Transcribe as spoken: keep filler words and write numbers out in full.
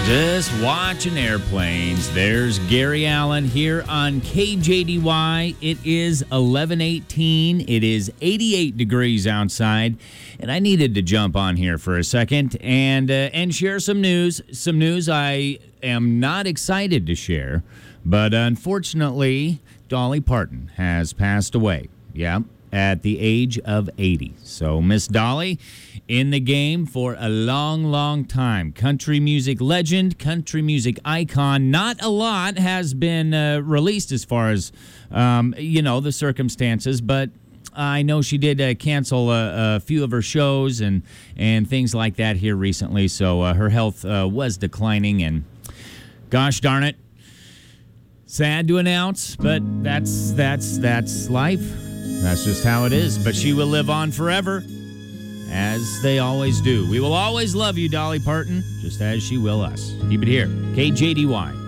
Just watching airplanes. There's Gary Allen here on K J D Y. It is eleven eighteen. It is eighty-eight degrees outside. And I needed to jump on here for a second and uh, and share some news. Some news I am not excited to share. But unfortunately, Dolly Parton has passed away. Yeah, at the age of eighty. So Miss Dolly in the game for a long, long time. Country music legend, country music icon. Not a lot has been uh, released as far as, um, you know, the circumstances, but I know she did uh, cancel a, a few of her shows and, and things like that here recently, so uh, her health uh, was declining, and gosh darn it, sad to announce, but that's that's that's life. That's just how it is. But she will live on forever, as they always do. We will always love you, Dolly Parton, just as she will us. Keep it here. K J D Y.